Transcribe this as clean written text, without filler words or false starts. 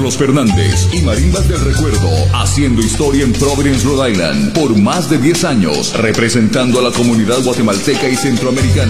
Carlos Fernández y Marimbas del Recuerdo, haciendo historia en Providence, Rhode Island, por más de 10 años, representando a la comunidad guatemalteca y centroamericana.